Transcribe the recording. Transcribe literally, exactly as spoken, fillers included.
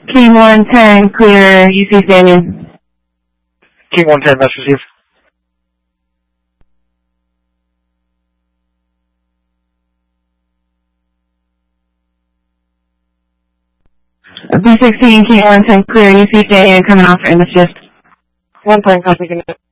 King one ten, clear, U C Stadium. King one ten, that's received. B sixteen, King one ten, clear, U C Stadium, coming off in the shift. one ten, copy, good night.